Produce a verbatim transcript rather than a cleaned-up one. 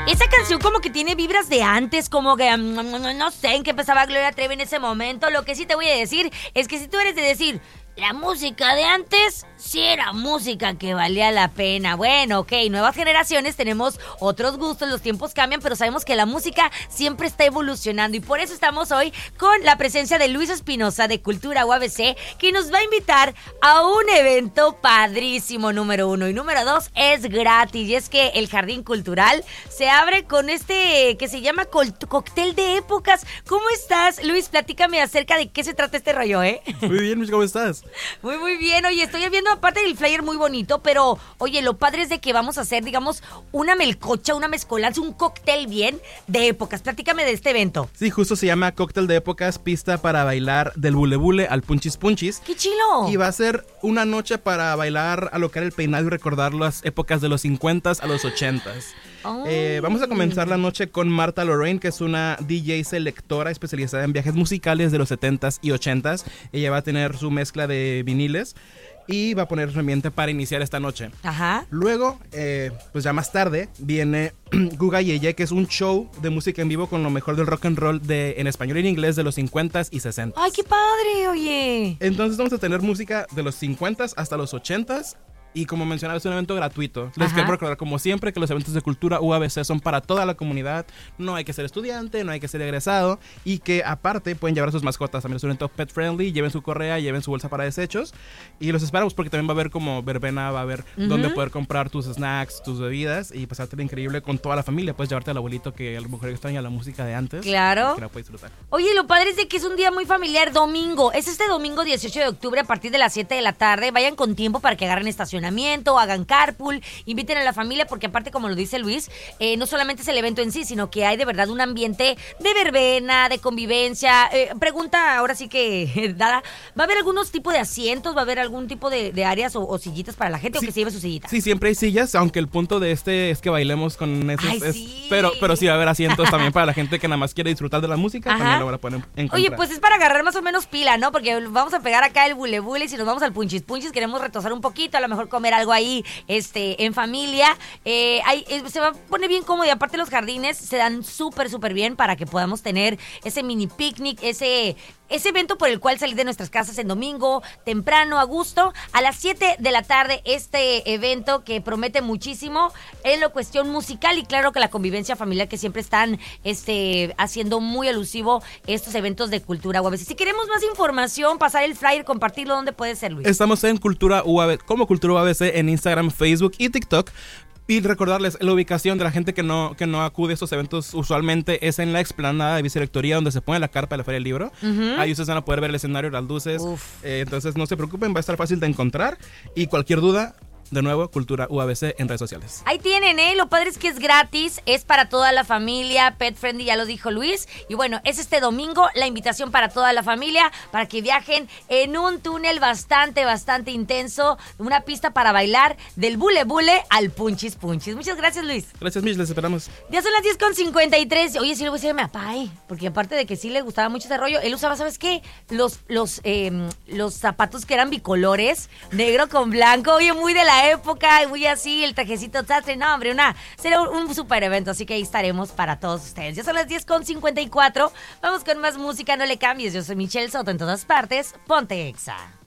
Esa canción como que tiene vibras de antes, como que mm, no sé en qué empezaba Gloria Trevi en ese momento. Lo que sí te voy a decir es que si tú eres de decir, la música de antes sí era música que valía la pena. Bueno, ok, nuevas generaciones tenemos otros gustos, los tiempos cambian, pero sabemos que la música siempre está evolucionando y por eso estamos hoy con la presencia de Luis Espinosa de Cultura U A B C, que nos va a invitar a un evento padrísimo, número uno. Y número dos, es gratis, y es que el Jardín Cultural se abre con este que se llama col- Cóctel de Épocas. ¿Cómo estás, Luis? Platícame acerca de qué se trata este rollo, ¿eh? Muy bien, Mish, ¿cómo estás? Muy, muy bien. Oye, estoy viendo aparte del flyer muy bonito, pero, oye, lo padre es de que vamos a hacer, digamos, una melcocha, una mezcolanza, un cóctel bien de épocas. Platícame de este evento. Sí, justo se llama Cóctel de Épocas, pista para bailar del bule bule al punchis punchis. ¡Qué chilo! Y va a ser una noche para bailar, alocar el peinado y recordar las épocas de los cincuentas a los ochentas. Oh. Eh, vamos a comenzar la noche con Marta Lorraine, que es una D J selectora especializada en viajes musicales de los setentas y ochentas. Ella va a tener su mezcla de viniles y va a poner su ambiente para iniciar esta noche. Ajá. Luego, eh, pues ya más tarde, viene Guga Yeye, que es un show de música en vivo con lo mejor del rock and roll de, en español y en inglés de los cincuentas y sesentas. ¡Ay, qué padre, oye! Entonces vamos a tener música de los cincuentas hasta los ochentas. Y como mencionaba, es un evento gratuito. Les Ajá. quiero recordar, como siempre, que los eventos de Cultura U A B C son para toda la comunidad. No hay que ser estudiante, no hay que ser egresado. Y que aparte pueden llevar a sus mascotas. También es un evento pet friendly. Lleven su correa, lleven su bolsa para desechos. Y los esperamos porque también va a haber como verbena, va a haber Uh-huh. donde poder comprar tus snacks, tus bebidas. Y pasarte increíble con toda la familia. Puedes llevarte al abuelito que a lo mejor extraña la música de antes. Claro. Que la puede disfrutar. Oye, lo padre es de que es un día muy familiar, domingo. Es este domingo dieciocho de octubre a partir de las siete de la tarde. Vayan con tiempo para que agarren estacionamiento, hagan carpool, inviten a la familia, porque aparte, como lo dice Luis, eh, no solamente es el evento en sí, sino que hay de verdad un ambiente de verbena, de convivencia. Eh, pregunta ahora sí que, Dada, ¿va a haber algunos tipos de asientos? ¿Va a haber algún tipo de, de áreas o, o sillitas para la gente Sí. o que se lleve su sillita? Sí, siempre hay sillas, aunque el punto de este es que bailemos con esos... Ay, es- sí. pero, pero sí va a haber asientos también para la gente que nada más quiere disfrutar de la música. Ajá. También lo van a poder encontrar. Oye, pues es para agarrar más o menos pila, ¿no? Porque vamos a pegar acá el bule bule y si nos vamos al punchis punchis queremos retosar un poquito, a lo mejor comer algo ahí este, en familia. Eh, hay, eh, se va a poner bien cómodo y aparte los jardines se dan súper, súper bien para que podamos tener ese mini picnic, ese... Ese evento por el cual salir de nuestras casas en domingo, temprano, a gusto, a las siete de la tarde, este evento que promete muchísimo en lo cuestión musical y claro que la convivencia familiar que siempre están este, haciendo muy alusivo estos eventos de Cultura U A B C. Si queremos más información, pasar el flyer, compartirlo, ¿dónde puede ser, Luis? Estamos en Cultura U A B C, como Cultura U A B C en Instagram, Facebook y TikTok. Y recordarles, la ubicación de la gente que no, que no acude a estos eventos usualmente es en la explanada de Vicerrectoría, donde se pone la carpa de la Feria del Libro. Uh-huh. Ahí ustedes van a poder ver el escenario, las luces. Eh, entonces no se preocupen, va a estar fácil de encontrar. Y cualquier duda, de nuevo, Cultura U A B C en redes sociales. Ahí tienen, ¿eh? Lo padre es que es gratis, es para toda la familia, pet friendly, ya lo dijo Luis. Y bueno, es este domingo la invitación para toda la familia, para que viajen en un túnel bastante, bastante intenso, una pista para bailar del bule bule al punchis punchis. Muchas gracias, Luis. Gracias, Mish, les esperamos. Ya son las diez con cincuenta y tres. Oye, sí le voy a decir a mi papá, ¿eh? Porque aparte de que sí le gustaba mucho ese rollo, él usaba, ¿sabes qué? Los, los, eh, los zapatos que eran bicolores, negro con blanco, oye, muy de la época, muy así, el trajecito sastre, no, hombre, una, será un, un super evento, así que ahí estaremos para todos ustedes. Ya son las diez con cincuenta y cuatro, vamos con más música, no le cambies, yo soy Michelle Soto en todas partes, ponte Exa.